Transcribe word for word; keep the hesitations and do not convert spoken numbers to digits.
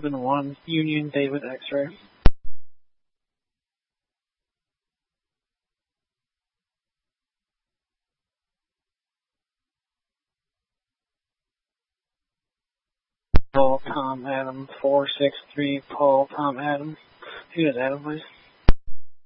seven one, Union David X-ray. Paul Tom Adam four six three Paul Tom Adam. Who is Adam, please?